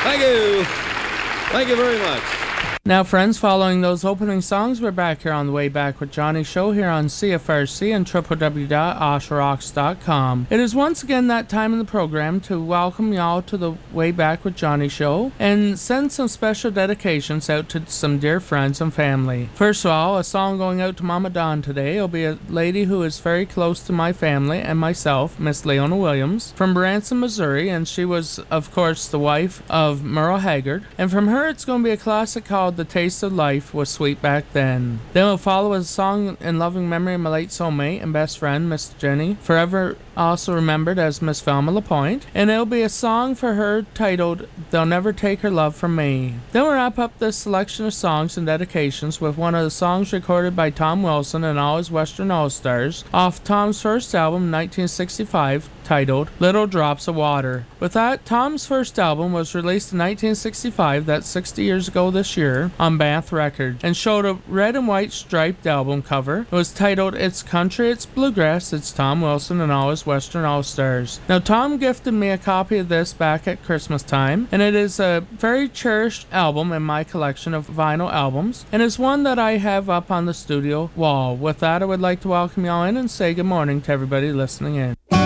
Thank you. Thank you very much. Now, friends, following those opening songs, we're back here on the Way Back with Johnny show here on CFRC and www.osharocks.com. It is once again that time in the program to welcome y'all to the Way Back with Johnny show and send some special dedications out to some dear friends and family. First of all, a song going out to Mama Dawn today. It'll be a lady who is very close to my family and myself, Miss Leona Williams, from Branson, Missouri, and she was, of course, the wife of Merle Haggard. And from her, it's going to be a classic called The Taste of Life Was Sweet Back Then. Then we'll follow a song in loving memory of my late soulmate and best friend, Miss Jenny, forever also remembered as Miss Velma LaPointe, and it'll be a song for her titled They'll Never Take Her Love From Me. Then we'll wrap up this selection of songs and dedications with one of the songs recorded by Tom Wilson and all his Western All-Stars off Tom's first album, 1965, titled Little Drops of Water. With that, Tom's first album was released in 1965, that's 60 years ago this year, on Bath Records, and showed a red and white striped album cover. It was titled It's Country, It's Bluegrass, It's Tom Wilson and All His Western All-Stars. Now, Tom gifted me a copy of this back at Christmas time, and it is a very cherished album in my collection of vinyl albums, and is one that I have up on the studio wall. With that, I would like to welcome y'all in and say good morning to everybody listening in.